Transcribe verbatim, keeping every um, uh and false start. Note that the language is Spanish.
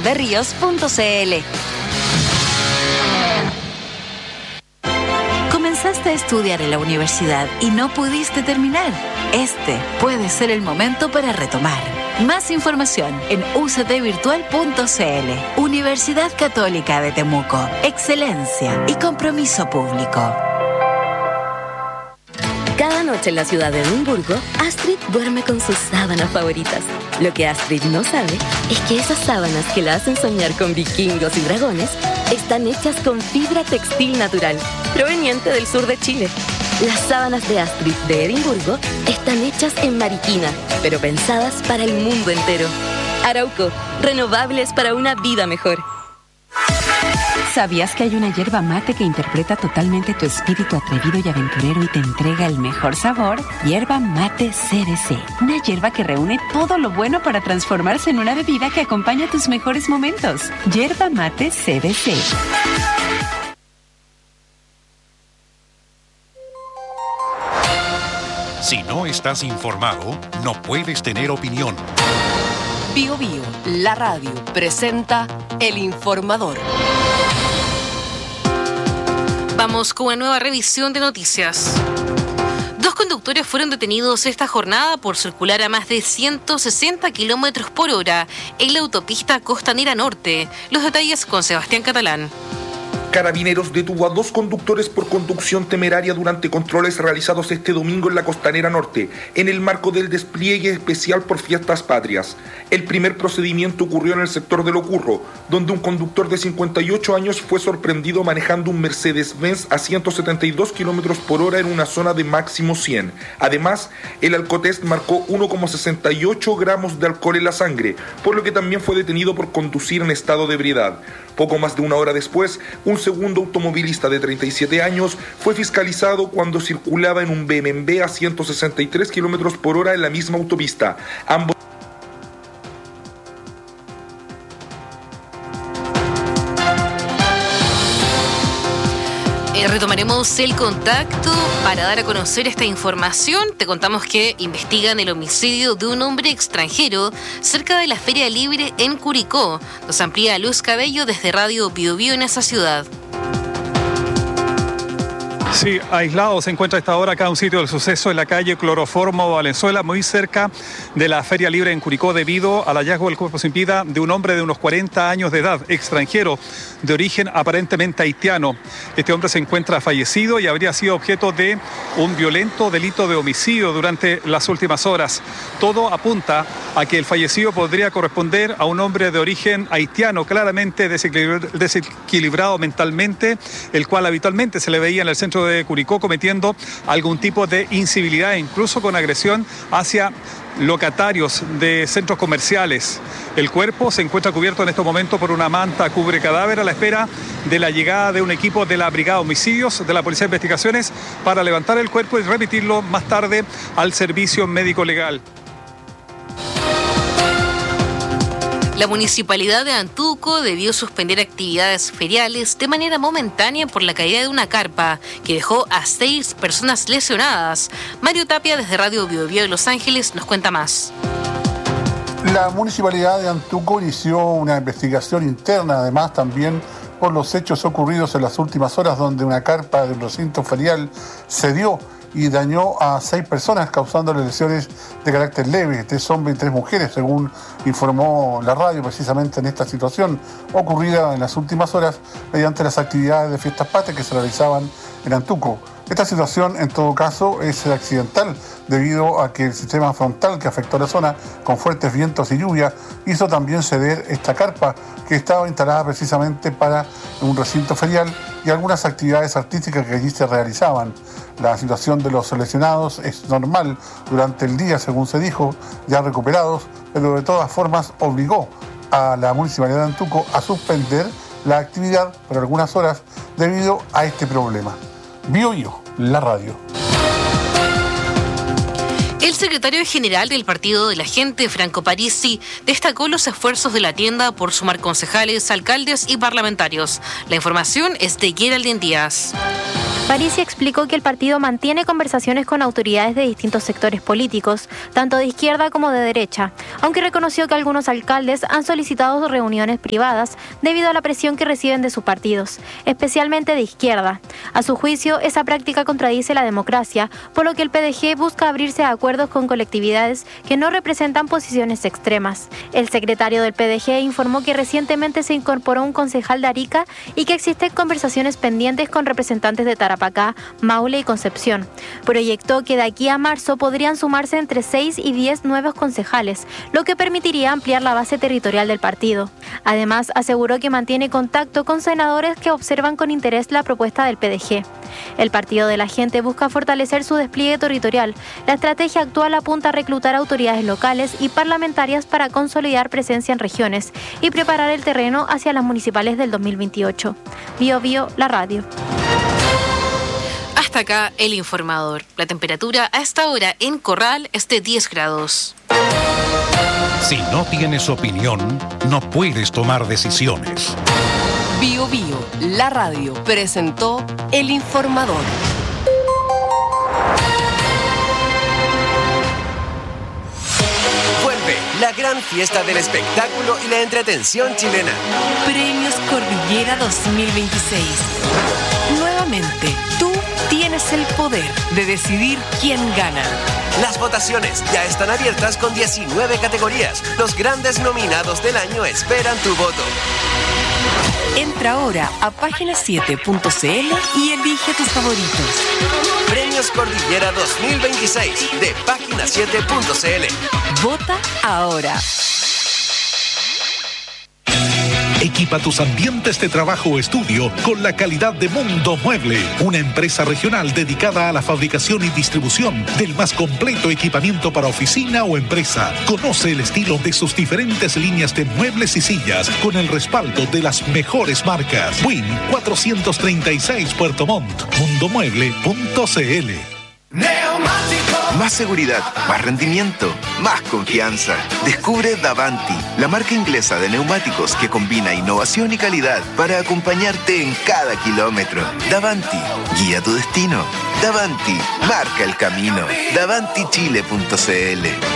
berríos punto c l. Comenzaste a estudiar en la universidad y no pudiste terminar. Este puede ser el momento para retomar. Más información en u c t virtual punto c l. Universidad Católica de Temuco. Excelencia y compromiso público. Cada noche en la ciudad de Edimburgo, Astrid duerme con sus sábanas favoritas. Lo que Astrid no sabe es que esas sábanas que la hacen soñar con vikingos y dragones están hechas con fibra textil natural, proveniente del sur de Chile. Las sábanas de Astrid de Edimburgo están hechas en Mariquina, pero pensadas para el mundo entero. Arauco, renovables para una vida mejor. ¿Sabías que hay una yerba mate que interpreta totalmente tu espíritu atrevido y aventurero y te entrega el mejor sabor? Yerba Mate C B C. Una yerba que reúne todo lo bueno para transformarse en una bebida que acompaña tus mejores momentos. Yerba Mate C B C. Si no estás informado, no puedes tener opinión. Bio Bio, la radio, presenta El Informador. Vamos con una nueva revisión de noticias. Dos conductores fueron detenidos esta jornada por circular a más de ciento sesenta kilómetros por hora en la autopista Costanera Norte. Los detalles con Sebastián Catalán. Carabineros detuvo a dos conductores por conducción temeraria durante controles realizados este domingo en la Costanera Norte, en el marco del despliegue especial por Fiestas Patrias. El primer procedimiento ocurrió en el sector de Locurro, donde un conductor de cincuenta y ocho años fue sorprendido manejando un Mercedes-Benz a ciento setenta y dos kilómetros por hora en una zona de máximo cien. Además, el alcotest marcó uno coma sesenta y ocho gramos de alcohol en la sangre, por lo que también fue detenido por conducir en estado de ebriedad. Poco más de una hora después, un segundo automovilista de treinta y siete años fue fiscalizado cuando circulaba en un B M W a ciento sesenta y tres kilómetros por hora en la misma autopista. Ambos Retomaremos el contacto para dar a conocer esta información. Te contamos que investigan el homicidio de un hombre extranjero cerca de la Feria Libre en Curicó. Nos amplía Luz Cabello desde Radio Bio Bio en esa ciudad. Sí, aislado se encuentra a esta hora acá un sitio del suceso en la calle Cloroformo, Valenzuela, muy cerca de la Feria Libre en Curicó, debido al hallazgo del cuerpo sin vida de un hombre de unos cuarenta años de edad, extranjero, de origen aparentemente haitiano. Este hombre se encuentra fallecido y habría sido objeto de un violento delito de homicidio durante las últimas horas. Todo apunta a que el fallecido podría corresponder a un hombre de origen haitiano, claramente desequilibrado mentalmente, el cual habitualmente se le veía en el centro de Curicó cometiendo algún tipo de incivilidad, incluso con agresión hacia locatarios de centros comerciales. El cuerpo se encuentra cubierto en estos momentos por una manta cubre cadáver a la espera de la llegada de un equipo de la Brigada de Homicidios de la Policía de Investigaciones para levantar el cuerpo y remitirlo más tarde al servicio médico legal. La Municipalidad de Antuco debió suspender actividades feriales de manera momentánea por la caída de una carpa que dejó a seis personas lesionadas. Mario Tapia desde Radio Bio Bio de Los Ángeles nos cuenta más. La Municipalidad de Antuco inició una investigación interna, además también por los hechos ocurridos en las últimas horas, donde una carpa de un recinto ferial cedió y dañó a seis personas, causándoles lesiones de carácter leve, tres hombres y tres mujeres, según informó la radio, precisamente en esta situación ocurrida en las últimas horas mediante las actividades de Fiestas Patrias que se realizaban en Antuco. Esta situación, en todo caso, es accidental debido a que el sistema frontal que afectó a la zona con fuertes vientos y lluvia hizo también ceder esta carpa que estaba instalada precisamente para un recinto ferial y algunas actividades artísticas que allí se realizaban. La situación de los lesionados es normal durante el día, según se dijo, ya recuperados, pero de todas formas obligó a la Municipalidad de Antuco a suspender la actividad por algunas horas debido a este problema. Bio Bio, la radio. El secretario general del Partido de la Gente, Franco Parisi, destacó los esfuerzos de la tienda por sumar concejales, alcaldes y parlamentarios. La información es de Geraldine Díaz. Parisi explicó que el partido mantiene conversaciones con autoridades de distintos sectores políticos, tanto de izquierda como de derecha, aunque reconoció que algunos alcaldes han solicitado reuniones privadas debido a la presión que reciben de sus partidos, especialmente de izquierda. A su juicio, esa práctica contradice la democracia, por lo que el P D G busca abrirse a acuerdos con colectividades que no representan posiciones extremas. El secretario del P D G informó que recientemente se incorporó un concejal de Arica y que existen conversaciones pendientes con representantes de Tarapacá, Maule y Concepción. Proyectó que de aquí a marzo podrían sumarse entre seis y diez nuevos concejales, lo que permitiría ampliar la base territorial del partido. Además, aseguró que mantiene contacto con senadores que observan con interés la propuesta del P D G. El Partido de la Gente busca fortalecer su despliegue territorial. La estrategia actual apunta a reclutar autoridades locales y parlamentarias para consolidar presencia en regiones y preparar el terreno hacia las municipales del dos mil veintiocho. Bio Bio, la radio. Hasta acá el informador. La temperatura a esta hora en Corral es de diez grados. Si no tienes opinión, no puedes tomar decisiones. Bio Bio, la radio, presentó El Informador. Vuelve la gran fiesta del espectáculo y la entretención chilena. Premios Cordillera dos mil veintiséis. Nuevamente, tú tienes el poder de decidir quién gana. Las votaciones ya están abiertas con diecinueve categorías. Los grandes nominados del año esperan tu voto. Entra ahora a página siete punto c l y elige tus favoritos. Premios Cordillera dos mil veintiséis de página siete punto c l. Vota ahora. Equipa tus ambientes de trabajo o estudio con la calidad de Mundo Mueble, una empresa regional dedicada a la fabricación y distribución del más completo equipamiento para oficina o empresa. Conoce el estilo de sus diferentes líneas de muebles y sillas con el respaldo de las mejores marcas. Win cuatrocientos treinta y seis Puerto Montt, mundomueble punto c l. Más seguridad, más rendimiento, más confianza. Descubre Davanti, la marca inglesa de neumáticos que combina innovación y calidad para acompañarte en cada kilómetro. Davanti, guía tu destino. Davanti, marca el camino. davanti chile punto c l.